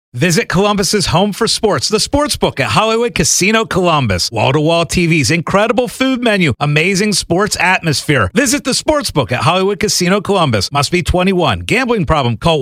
Visit Columbus's home for sports, the Sportsbook at Hollywood Casino Columbus. Wall-to-wall TVs, incredible food menu, amazing sports atmosphere. Visit the Sportsbook at Hollywood Casino Columbus. Must be 21. Gambling problem? Call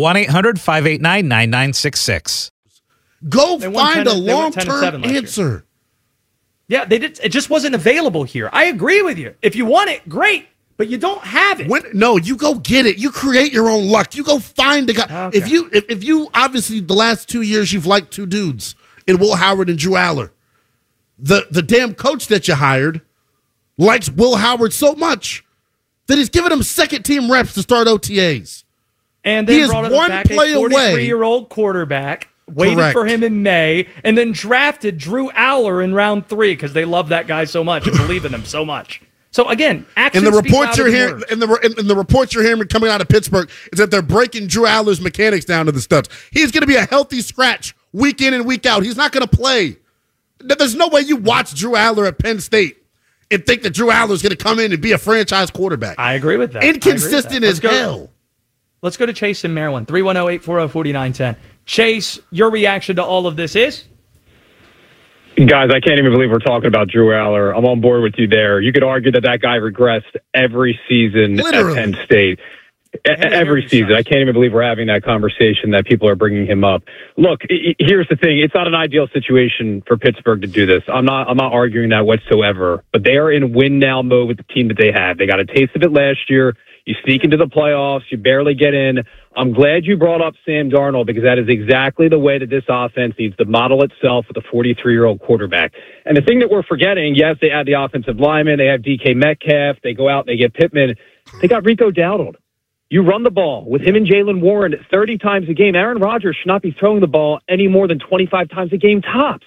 1-800-589-9966. Go find a long-term answer. Yeah, they did. It just wasn't available here. I agree with you. If you want it, great. But you don't have it. No, you go get it. You create your own luck. You go find a guy. Okay. If you obviously the last 2 years you've liked two dudes in Will Howard and Drew Aller. The damn coach that you hired likes Will Howard so much that he's giving him second team reps to start OTAs. And then brought him back a 43-year-old quarterback. Waited for him in May, and then drafted Drew Aller in round 3 because they love that guy so much and believe in him so much. So again, actions and the reports you're hearing, and the reports you're hearing coming out of Pittsburgh is that they're breaking Drew Aller's mechanics down to the studs. He's going to be a healthy scratch week in and week out. He's not going to play. There's no way you watch Drew Aller at Penn State and think that Drew Aller is going to come in and be a franchise quarterback. I agree with that. Inconsistent as hell. Let's go to Chase in Maryland. 310-840-4910. Chase, your reaction to all of this is? Guys, I can't even believe we're talking about Drew Aller. I'm on board with you there. You could argue that guy regressed every season at Penn State. Every season. I can't even believe we're having that conversation that people are bringing him up. Look, here's the thing. It's not an ideal situation for Pittsburgh to do this. I'm not arguing that whatsoever. But they are in win-now mode with the team that they have. They got a taste of it last year. You sneak into the playoffs. You barely get in. I'm glad you brought up Sam Darnold because that is exactly the way that this offense needs to model itself with a 43-year-old quarterback. And the thing that we're forgetting, yes, they add the offensive lineman. They have DK Metcalf. They go out and they get Pittman. They got Rico Dowdle. You run the ball with him and Jaylen Warren 30 times a game. Aaron Rodgers should not be throwing the ball any more than 25 times a game, tops.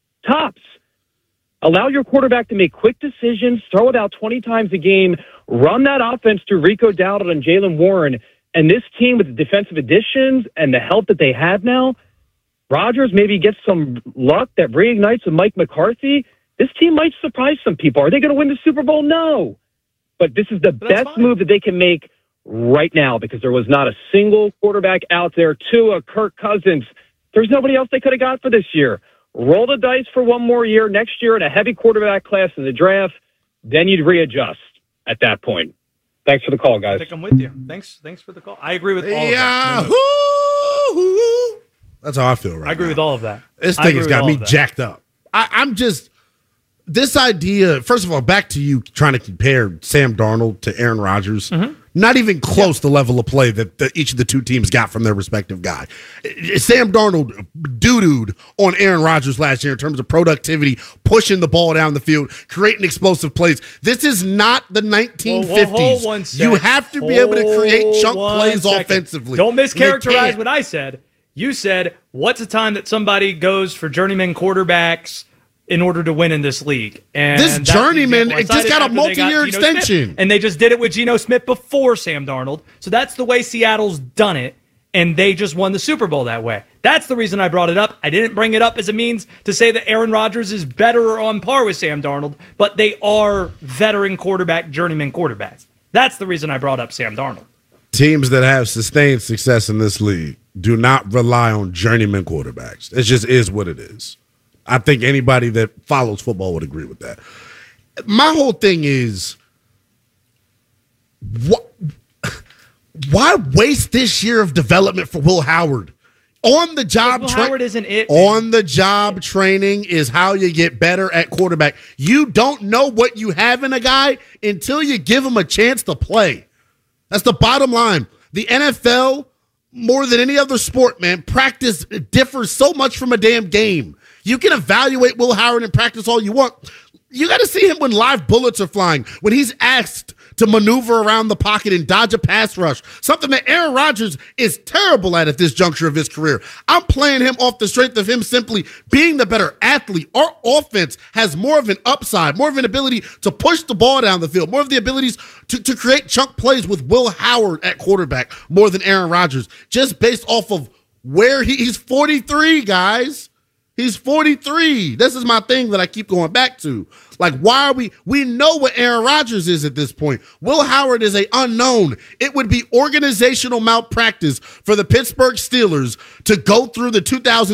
Allow your quarterback to make quick decisions, throw it out 20 times a game, run that offense through Rico Dowdle and Jaylen Warren. And this team with the defensive additions and the help that they have now, Rodgers maybe gets some luck that reignites with Mike McCarthy. This team might surprise some people. Are they going to win the Super Bowl? No. But this is the best move that they can make right now because there was not a single quarterback out there. Tua, Kirk Cousins. There's nobody else they could have got for this year. Roll the dice for one more year. Next year in a heavy quarterback class in the draft, then you'd readjust at that point. Thanks for the call, guys. I think I'm with you. Thanks for the call. I agree with all of that. That's how I feel right now. I agree with all of that. This thing has got me jacked up. I'm just – this idea – first of all, back to you trying to compare Sam Darnold to Aaron Rodgers. Mm-hmm. Not even close the level of play that each of the two teams got from their respective guy. Sam Darnold doo-dooed on Aaron Rodgers last year in terms of productivity, pushing the ball down the field, creating explosive plays. This is not the 1950s. You have to be able to create chunk plays offensively. Don't mischaracterize what I said. You said, what's the time that somebody goes for journeyman quarterbacks in order to win in this league? And this journeyman, it just got a multi-year extension. And they just did it with Geno Smith before Sam Darnold. So that's the way Seattle's done it, and they just won the Super Bowl that way. That's the reason I brought it up. I didn't bring it up as a means to say that Aaron Rodgers is better or on par with Sam Darnold, but they are veteran quarterback, journeyman quarterbacks. That's the reason I brought up Sam Darnold. Teams that have sustained success in this league do not rely on journeyman quarterbacks. It just is what it is. I think anybody that follows football would agree with that. My whole thing is, why waste this year of development for Will Howard? On the job training is how you get better at quarterback. You don't know what you have in a guy until you give him a chance to play. That's the bottom line. The NFL, more than any other sport, man, practice differs so much from a damn game. You can evaluate Will Howard in practice all you want. You got to see him when live bullets are flying, when he's asked to maneuver around the pocket and dodge a pass rush, something that Aaron Rodgers is terrible at this juncture of his career. I'm playing him off the strength of him simply being the better athlete. Our offense has more of an upside, more of an ability to push the ball down the field, more of the abilities to create chunk plays with Will Howard at quarterback more than Aaron Rodgers, just based off of where he's 43, guys. He's 43. This is my thing that I keep going back to. Like, why are we know what Aaron Rodgers is at this point. Will Howard is an unknown. It would be organizational malpractice for the Pittsburgh Steelers to go through the